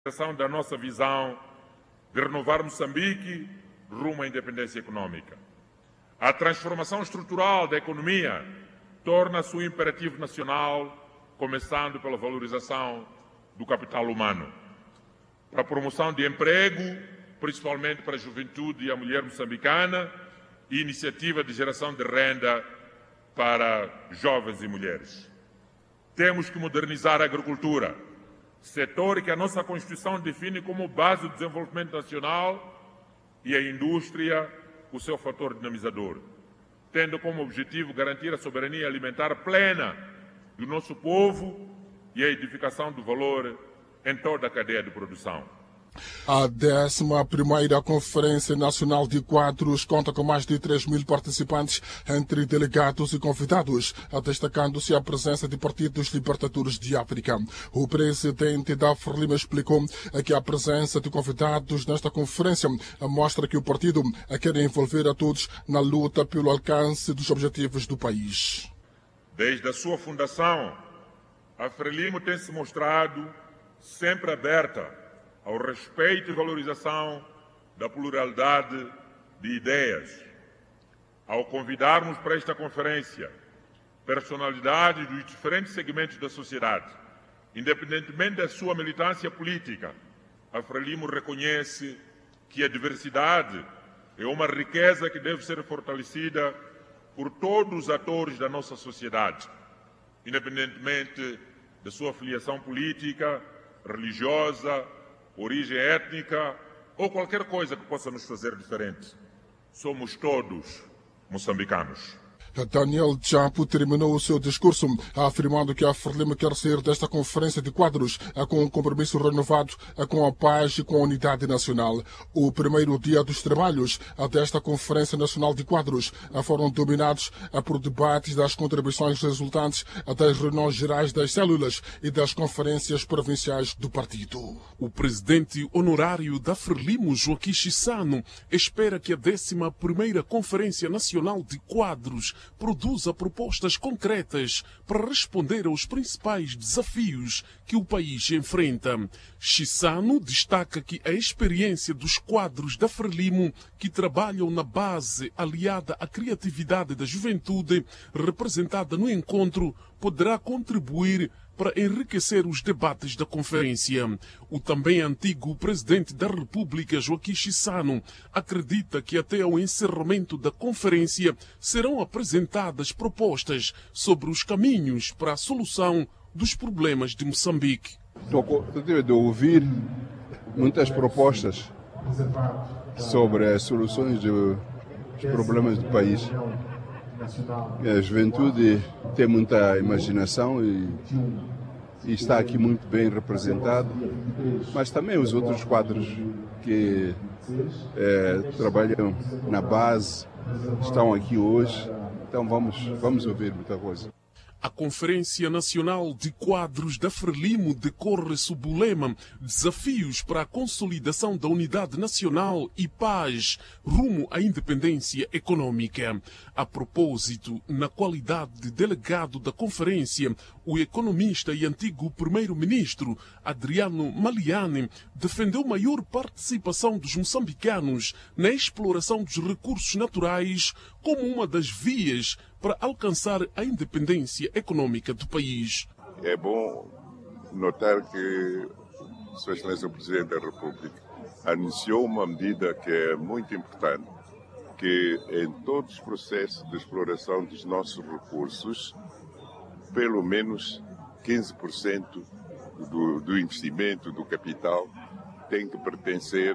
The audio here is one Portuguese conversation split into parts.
Da nossa visão de renovar Moçambique rumo à independência econômica. A transformação estrutural da economia torna-se um imperativo nacional, começando pela valorização do capital humano, para a promoção de emprego, principalmente para a juventude e a mulher moçambicana, e iniciativa de geração de renda para jovens e mulheres. Temos que modernizar a agricultura, setor que a nossa Constituição define como base do desenvolvimento nacional, e a indústria, o seu fator dinamizador, tendo como objetivo garantir a soberania alimentar plena do nosso povo e a edificação do valor em toda a cadeia de produção. A 11ª Conferência Nacional de Quadros conta com mais de 3.000 participantes, entre delegados e convidados, destacando-se a presença de partidos libertadores de África. O presidente da Frelimo explicou que a presença de convidados nesta conferência mostra que o partido quer envolver a todos na luta pelo alcance dos objetivos do país. Desde a sua fundação, a Frelimo tem se mostrado sempre aberta ao respeito e valorização da pluralidade de ideias. Ao convidarmos para esta conferência personalidades dos diferentes segmentos da sociedade, independentemente da sua militância política, a Frelimo reconhece que a diversidade é uma riqueza que deve ser fortalecida por todos os atores da nossa sociedade, independentemente da sua filiação política, religiosa, origem étnica ou qualquer coisa que possa nos fazer diferente. Somos todos moçambicanos. Daniel Chapo terminou o seu discurso afirmando que a Frelimo quer sair desta conferência de quadros com um compromisso renovado com a paz e com a unidade nacional. O primeiro dia dos trabalhos desta Conferência Nacional de Quadros foram dominados por debates das contribuições resultantes das reuniões gerais das células e das conferências provinciais do partido. O presidente honorário da Frelimo, Joaquim Chissano, espera que a 11ª Conferência Nacional de Quadros produza propostas concretas para responder aos principais desafios que o país enfrenta. Chissano destaca que a experiência dos quadros da Frelimo, que trabalham na base aliada à criatividade da juventude, representada no encontro, poderá contribuir para enriquecer os debates da conferência. O também antigo presidente da República, Joaquim Chissano, acredita que até ao encerramento da conferência serão apresentadas propostas sobre os caminhos para a solução dos problemas de Moçambique. Tive de ouvir muitas propostas sobre as soluções dos problemas do país. A juventude tem muita imaginação e está aqui muito bem representado, mas também os outros quadros que trabalham na base estão aqui hoje, então vamos ouvir muita coisa. A Conferência Nacional de Quadros da Frelimo decorre sob o lema Desafios para a Consolidação da Unidade Nacional e Paz rumo à Independência Econômica. A propósito, na qualidade de delegado da conferência, o economista e antigo primeiro-ministro Adriano Maliani defendeu maior participação dos moçambicanos na exploração dos recursos naturais como uma das vias para alcançar a independência econômica do país. É bom notar que Sua Excelência o Presidente da República anunciou uma medida que é muito importante, que em todos os processos de exploração dos nossos recursos, pelo menos 15% do investimento, do capital, tem que pertencer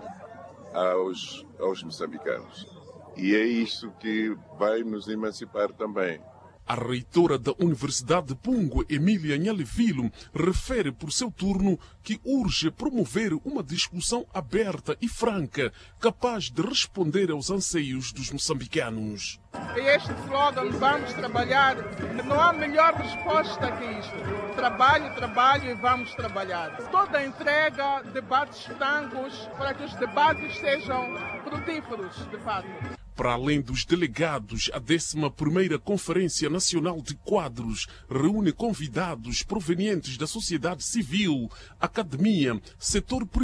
aos moçambicanos. E é isso que vai nos emancipar também. A reitora da Universidade de Pungo, Emília Nhalevilo, refere por seu turno que urge promover uma discussão aberta e franca, capaz de responder aos anseios dos moçambicanos. E este slogan, vamos trabalhar, não há melhor resposta que isto. Trabalho, trabalho e vamos trabalhar. Toda a entrega, debates francos, para que os debates sejam frutíferos, de fato. Para além dos delegados, a 11ª Conferência Nacional de Quadros reúne convidados provenientes da sociedade civil, academia, setor privado,